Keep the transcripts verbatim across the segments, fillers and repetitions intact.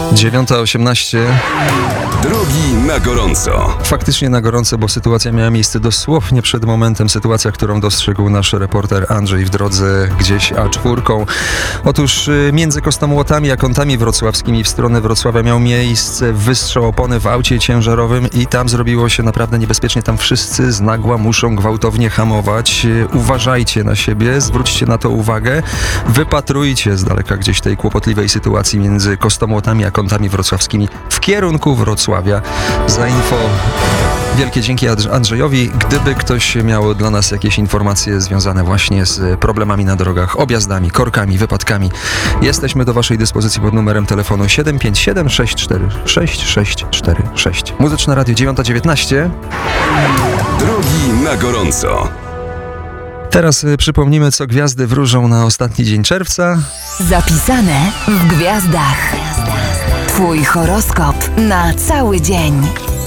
dziewiąta osiemnaście. Drogi na gorąco. Faktycznie na gorąco, bo sytuacja miała miejsce dosłownie przed momentem. Sytuacja, którą dostrzegł nasz reporter Andrzej w drodze gdzieś A cztery. Otóż między Kostomłotami a Kątami Wrocławskimi w stronę Wrocławia miał miejsce wystrzał opony w aucie ciężarowym i tam zrobiło się naprawdę niebezpiecznie. Tam wszyscy z nagła muszą gwałtownie hamować. Uważajcie na siebie, zwróćcie na to uwagę. Wypatrujcie z daleka gdzieś tej kłopotliwej sytuacji między Kostomłotami a Kątami Wrocławskimi w kierunku Wrocławia. Za info wielkie dzięki Andrzejowi. Gdyby ktoś miał dla nas jakieś informacje związane właśnie z problemami na drogach, objazdami, korkami, wypadkami, jesteśmy do waszej dyspozycji pod numerem telefonu siedem pięć siedem sześć cztery sześć sześć cztery sześć. Muzyczne Radio dziewiąta dziewiętnaście. Drogi na gorąco. Teraz y, przypomnimy, co gwiazdy wróżą na ostatni dzień czerwca. Zapisane w gwiazdach. Twój horoskop na cały dzień.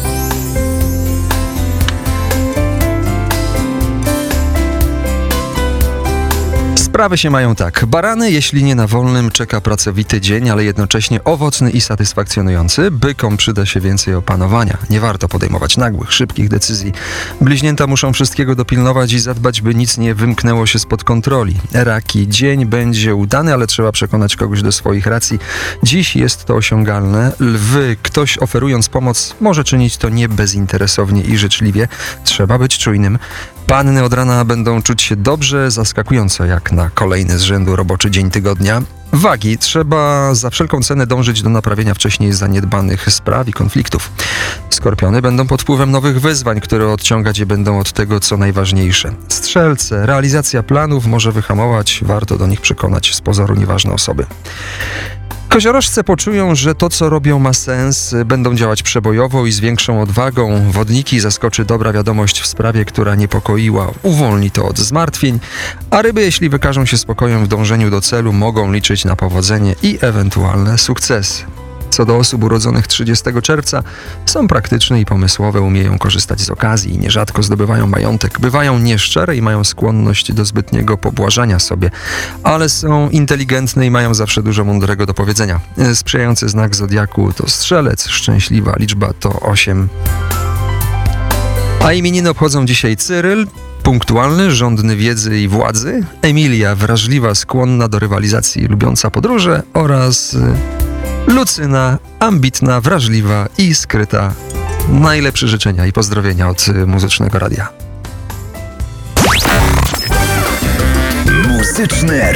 Sprawy się mają tak. Barany, jeśli nie na wolnym, czeka pracowity dzień, ale jednocześnie owocny i satysfakcjonujący. Bykom przyda się więcej opanowania. Nie warto podejmować nagłych, szybkich decyzji. Bliźnięta muszą wszystkiego dopilnować i zadbać, by nic nie wymknęło się spod kontroli. Raki, dzień będzie udany, ale trzeba przekonać kogoś do swoich racji. Dziś jest to osiągalne. Lwy, ktoś oferując pomoc, może czynić to nie bezinteresownie i życzliwie. Trzeba być czujnym. Panny od rana będą czuć się dobrze, zaskakująco jak na kolejny z rzędu roboczy dzień tygodnia. Wagi, trzeba za wszelką cenę dążyć do naprawienia wcześniej zaniedbanych spraw i konfliktów. Skorpiony będą pod wpływem nowych wyzwań, które odciągać je będą od tego, co najważniejsze. Strzelce, realizacja planów może wyhamować, warto do nich przekonać z pozoru nieważne osoby. Koziorożce poczują, że to, co robią, ma sens, będą działać przebojowo i z większą odwagą. Wodniki zaskoczy dobra wiadomość w sprawie, która niepokoiła. Uwolni to od zmartwień, a ryby, jeśli wykażą się spokojem w dążeniu do celu, mogą liczyć na powodzenie i ewentualne sukcesy. Co do osób urodzonych trzydziestego czerwca, są praktyczne i pomysłowe, umieją korzystać z okazji i nierzadko zdobywają majątek. Bywają nieszczere i mają skłonność do zbytniego pobłażania sobie, ale są inteligentne i mają zawsze dużo mądrego do powiedzenia. Sprzyjający znak zodiaku to strzelec, szczęśliwa liczba to osiem. A imieniny obchodzą dzisiaj Cyryl, punktualny, żądny wiedzy i władzy, Emilia, wrażliwa, skłonna do rywalizacji, lubiąca podróże oraz Lucyna, ambitna, wrażliwa i skryta. Najlepsze życzenia i pozdrowienia od Muzycznego Radia. Muzyczne